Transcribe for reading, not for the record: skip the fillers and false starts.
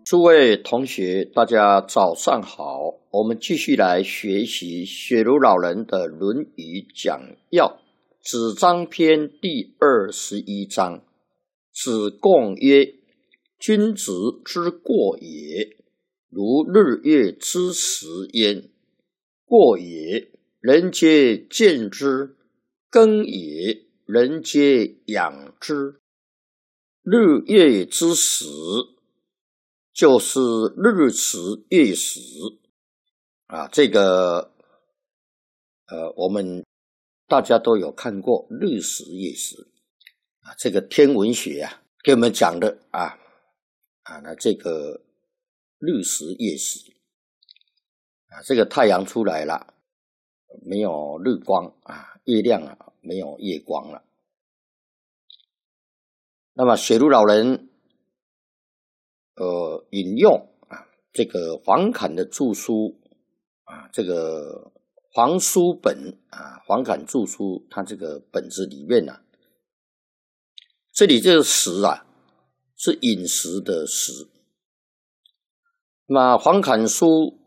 诸位同学，大家早上好。我们继续来学习雪如老人的《论语讲要》子张篇第21章。子贡曰：君子之过也，如日月之食焉。过也，人皆见之；耕也，人皆养之。日月之食，就是日食月食啊，这个我们大家都有看过日食月食啊，这个天文学啊给我们讲的那这个日食月食啊，这个太阳出来了，没有日光啊，月亮没有夜光了。那么雪如老人引用这个黄侃的著书这个黄书本黄侃著书，他这个本子里面这里这个食是饮食的食。那黄侃书